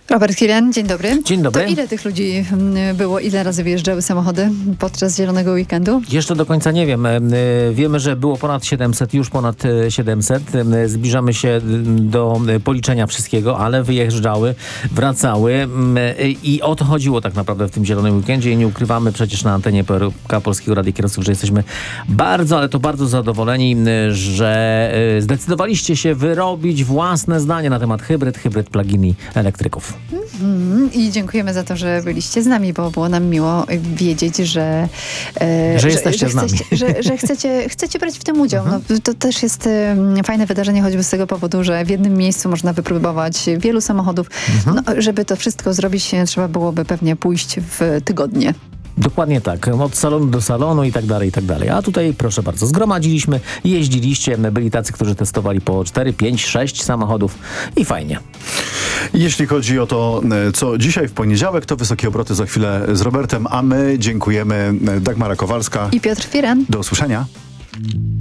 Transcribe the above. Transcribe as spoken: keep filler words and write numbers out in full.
Robert Kilian, dzień dobry. Dzień dobry. To ile tych ludzi było, ile razy wyjeżdżały samochody podczas zielonego weekendu? Jeszcze do końca nie wiem. Wiemy, że było ponad siedemset, już ponad siedemset. Zbliżamy się do policzenia wszystkiego, ale wyjeżdżały, wracały i o to chodziło tak naprawdę w tym zielonym weekendzie i nie ukrywamy przecież na antenie P R K Polskiego Radia Kierowców, że jesteśmy bardzo, ale to bardzo zadowoleni, że zdecydowaliście się wyrobić własne zdanie na temat hybryd, hybryd plug-in i elektryków. Mm, I dziękujemy za to, że byliście z nami, bo było nam miło wiedzieć, że... E, że jesteście że, z nami. Chcecie, że, że chcecie, chcecie brać w tym udział. Mhm. No, to też jest e, fajne wydarzenie, choćby z tego powodu, że w jednym miejscu można wypróbować wielu samochodów. Mhm. No, żeby to wszystko zrobić, trzeba byłoby pewnie pójść w tygodnie. Dokładnie tak. Od salonu do salonu i tak dalej, i tak dalej. A tutaj proszę bardzo, zgromadziliśmy, jeździliście, byli tacy, którzy testowali po cztery, pięć, sześć samochodów i fajnie. Jeśli chodzi o to, co dzisiaj w poniedziałek, to wysokie obroty za chwilę z Robertem, a my dziękujemy. Dagmara Kowalska i Piotr Firan. Do usłyszenia.